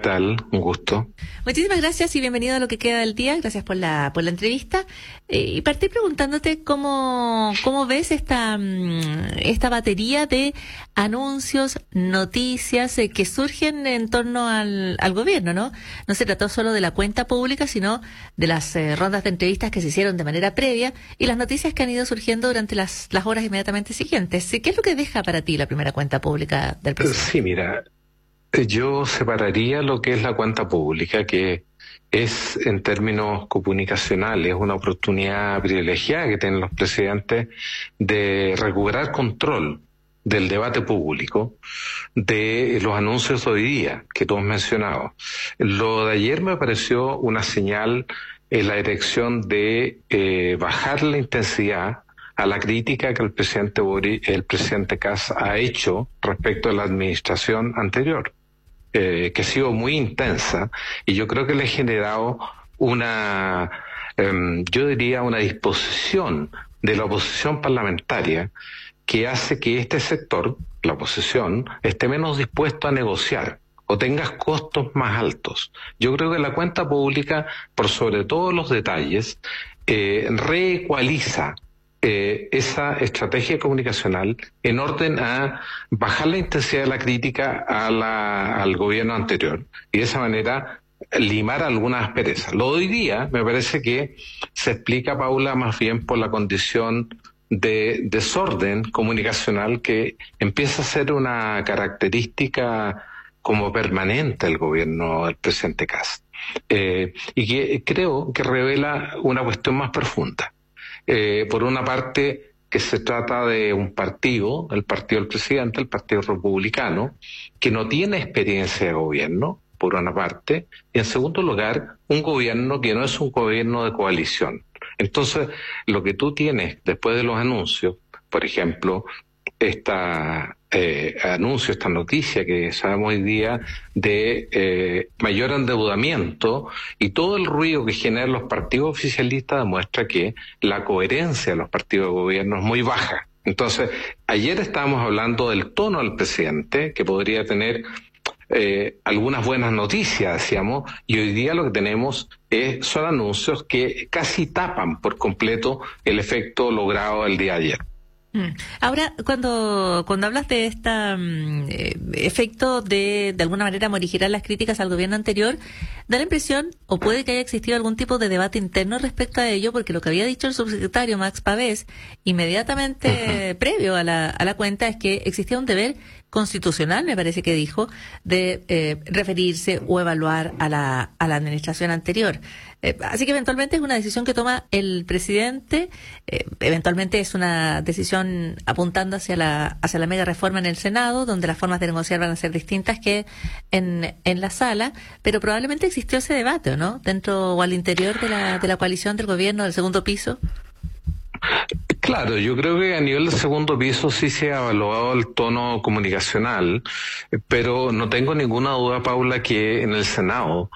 tal? Un gusto. Muchísimas gracias y bienvenido a Lo que queda del día. Gracias por la entrevista. Y partí preguntándote cómo ves esta batería de anuncios, noticias que surgen en torno al gobierno, ¿no? No se trató solo de la cuenta pública, sino de las rondas de entrevistas que se hicieron de manera previa y las noticias que han ido surgiendo durante las horas inmediatamente siguientes. ¿Qué es lo que deja para ti la primera cuenta pública del presidente? Sí, mira, yo separaría lo que es la cuenta pública, que es en términos comunicacionales una oportunidad privilegiada que tienen los presidentes de recuperar control del debate público, de los anuncios de hoy día que tú has mencionado. Lo de ayer me pareció una señal en la dirección de bajar la intensidad a la crítica que el presidente Kast ha hecho respecto a la administración anterior, que ha sido muy intensa, y yo creo que le ha generado una disposición de la oposición parlamentaria que hace que este sector, la oposición, esté menos dispuesto a negociar o tengas costos más altos. Yo creo que la cuenta pública, por sobre todos los detalles, reecualiza esa estrategia comunicacional en orden a bajar la intensidad de la crítica al gobierno anterior y de esa manera limar algunas asperezas. Lo de hoy día me parece que se explica, Paula, más bien por la condición de desorden comunicacional que empieza a ser una característica como permanente del gobierno del presidente Kast, y que creo que revela una cuestión más profunda. Por una parte, que se trata de un partido, el partido del presidente, el Partido Republicano, que no tiene experiencia de gobierno, por una parte, y en segundo lugar, un gobierno que no es un gobierno de coalición. Entonces, lo que tú tienes después de los anuncios, por ejemplo, esta noticia que sabemos hoy día de mayor endeudamiento y todo el ruido que generan los partidos oficialistas demuestra que la coherencia de los partidos de gobierno es muy baja. Entonces, ayer estábamos hablando del tono del presidente, que podría tener algunas buenas noticias, decíamos, y hoy día lo que tenemos son anuncios que casi tapan por completo el efecto logrado el día de ayer. Ahora, cuando hablas de este efecto de alguna manera morigerar las críticas al gobierno anterior, da la impresión, o puede que haya existido algún tipo de debate interno respecto a ello, porque lo que había dicho el subsecretario Max Pavés, inmediatamente previo a la cuenta, es que existía un deber constitucional, me parece que dijo, de referirse o evaluar a la administración anterior. Así que eventualmente es una decisión que toma el presidente, eventualmente es una decisión apuntando hacia la mega reforma en el Senado, donde las formas de negociar van a ser distintas que en la sala, pero probablemente existió ese debate, ¿no? Dentro o al interior de la coalición del gobierno del segundo piso. Claro, yo creo que a nivel de segundo piso sí se ha evaluado el tono comunicacional, pero no tengo ninguna duda, Paula, que en el Senado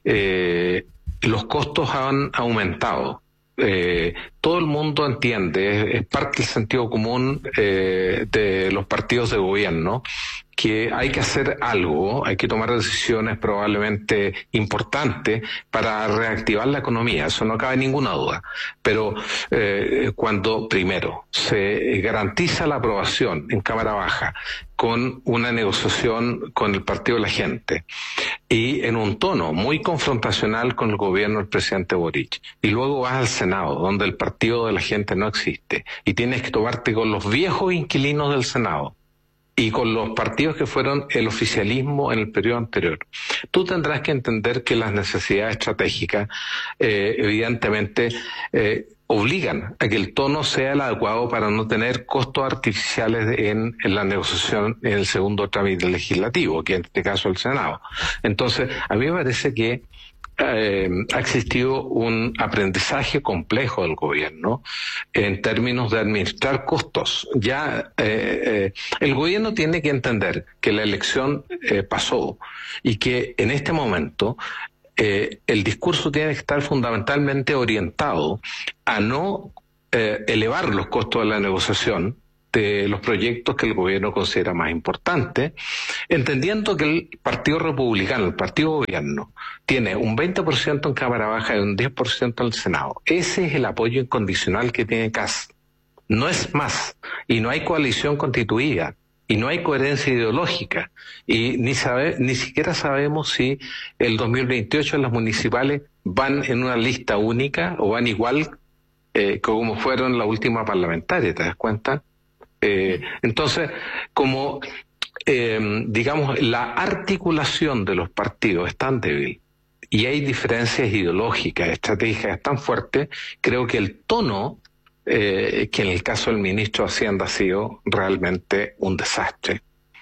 los costos han aumentado. Todo el mundo entiende, es parte del sentido común de los partidos de gobierno, que hay que hacer algo, hay que tomar decisiones probablemente importantes para reactivar la economía, eso no cabe ninguna duda. Pero cuando primero se garantiza la aprobación en Cámara Baja con una negociación con el Partido de la Gente y en un tono muy confrontacional con el gobierno del presidente Boric, y luego vas al Senado, donde el Partido de la Gente no existe, y tienes que tomarte con los viejos inquilinos del Senado y con los partidos que fueron el oficialismo en el periodo anterior. Tú tendrás que entender que las necesidades estratégicas evidentemente obligan a que el tono sea el adecuado para no tener costos artificiales en la negociación en el segundo trámite legislativo, que en este caso el Senado. Entonces, a mí me parece que ha existido un aprendizaje complejo del gobierno en términos de administrar costos. Ya el gobierno tiene que entender que la elección pasó y que en este momento el discurso tiene que estar fundamentalmente orientado a no elevar los costos de la negociación, de los proyectos que el gobierno considera más importantes, entendiendo que el Partido Republicano, el Partido Gobierno, tiene un 20% en Cámara Baja y un 10% en el Senado. Ese es el apoyo incondicional que tiene Kast. No es más. Y no hay coalición constituida. Y no hay coherencia ideológica. Y ni siquiera sabemos si el 2028 en las municipales van en una lista única o van igual como fueron la última parlamentaria, ¿te das cuenta? Entonces, como digamos, la articulación de los partidos es tan débil y hay diferencias ideológicas, estratégicas tan fuertes, creo que el tono, que en el caso del ministro de Hacienda ha sido realmente un desastre,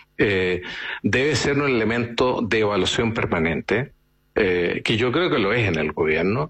debe ser un elemento de evaluación permanente, que yo creo que lo es en el gobierno,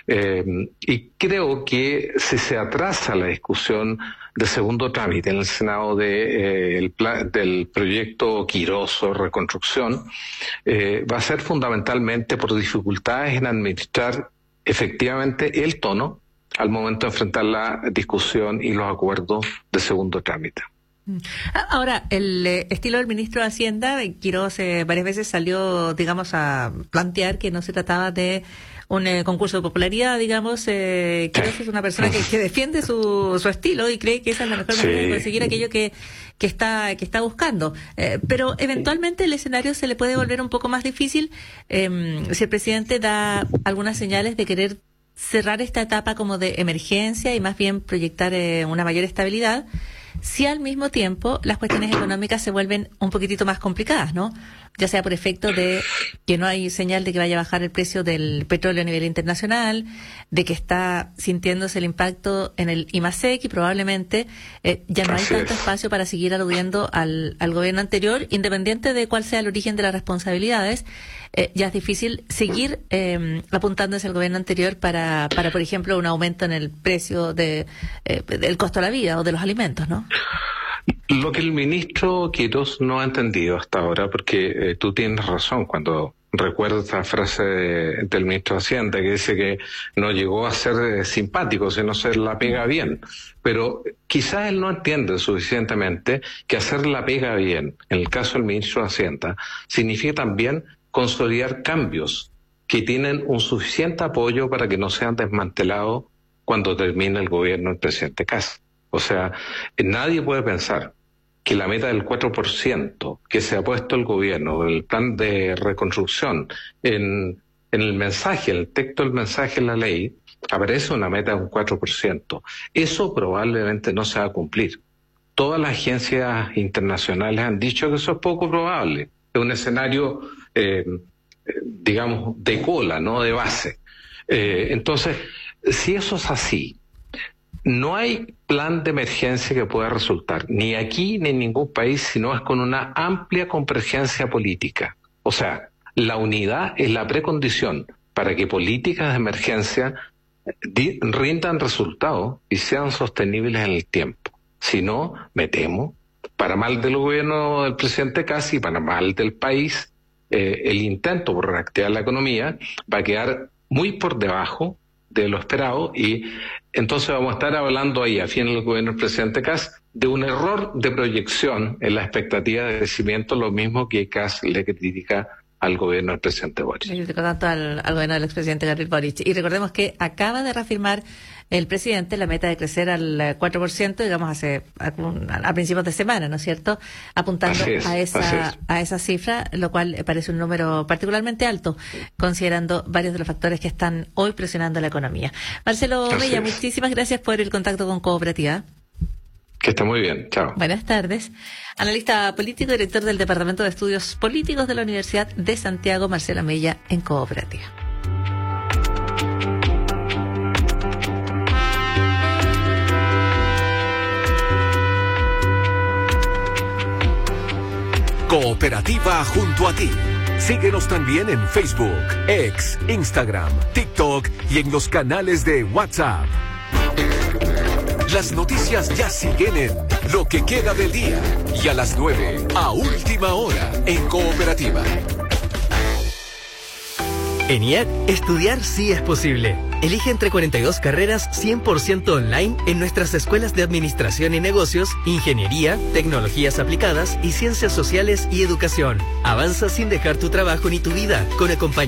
y creo que si se atrasa la discusión de segundo trámite en el Senado del proyecto Quirós o Reconstrucción, va a ser fundamentalmente por dificultades en administrar efectivamente el tono al momento de enfrentar la discusión y los acuerdos de segundo trámite. Ahora, el estilo del ministro de Hacienda, Quirós, varias veces salió, digamos, a plantear que no se trataba de un concurso de popularidad, digamos. Quirós es una persona que defiende su estilo y cree que esa es la mejor manera de conseguir aquello que está buscando. Pero eventualmente el escenario se le puede volver un poco más difícil si el presidente da algunas señales de querer cerrar esta etapa como de emergencia y más bien proyectar una mayor estabilidad, si al mismo tiempo las cuestiones económicas se vuelven un poquitito más complicadas, ¿no? Ya sea por efecto de que no hay señal de que vaya a bajar el precio del petróleo a nivel internacional, de que está sintiéndose el impacto en el I+X y probablemente ya no hay tanto espacio para seguir aludiendo al gobierno anterior, independiente de cuál sea el origen de las responsabilidades. Ya es difícil seguir apuntando hacia el gobierno anterior para, por ejemplo, un aumento en el precio del costo de la vida o de los alimentos, ¿no? Lo que el ministro Quirós no ha entendido hasta ahora, porque tú tienes razón cuando recuerdas esta frase del ministro de Hacienda que dice que no llegó a ser simpático, sino ser la pega bien. Pero quizás él no entiende suficientemente que hacer la pega bien, en el caso del ministro de Hacienda, significa también consolidar cambios que tienen un suficiente apoyo para que no sean desmantelados cuando termine el gobierno del presidente Kast. O sea, nadie puede pensar que la meta del 4% que se ha puesto el gobierno, el plan de reconstrucción, en el mensaje, en el texto del mensaje en la ley, aparece una meta de un 4%. Eso probablemente no se va a cumplir. Todas las agencias internacionales han dicho que eso es poco probable. Es un escenario, digamos, de cola, no de base. Entonces, si eso es así, no hay plan de emergencia que pueda resultar, ni aquí ni en ningún país, sino es con una amplia convergencia política. O sea, la unidad es la precondición para que políticas de emergencia rindan resultados y sean sostenibles en el tiempo. Si no, me temo, para mal del gobierno del presidente Kast y para mal del país, el intento por reactivar la economía va a quedar muy por debajo de lo esperado y entonces vamos a estar hablando ahí, a fin del gobierno del presidente Kast, de un error de proyección en la expectativa de crecimiento, lo mismo que Kast le critica al gobierno del presidente Boric. Le criticó tanto al gobierno del expresidente Gabriel Boric. Y recordemos que acaba de reafirmar el presidente la meta de crecer al 4%, digamos, a principios de semana, ¿no es cierto? Apuntando a esa cifra, lo cual parece un número particularmente alto, considerando varios de los factores que están hoy presionando la economía. Marcelo Mella, muchísimas gracias por el contacto con Cooperativa. Que esté muy bien. Chao. Buenas tardes. Analista político, director del Departamento de Estudios Políticos de la Universidad de Santiago, Marcelo Mella, en Cooperativa. Cooperativa junto a ti. Síguenos también en Facebook, X, Instagram, TikTok y en los canales de WhatsApp. Las noticias ya siguen en Lo que queda del día y a las 9, a última hora, en Cooperativa. En IAC, estudiar sí es posible. Elige entre 42 carreras 100% online en nuestras escuelas de Administración y Negocios, Ingeniería, Tecnologías Aplicadas y Ciencias Sociales y Educación. Avanza sin dejar tu trabajo ni tu vida, con acompañamiento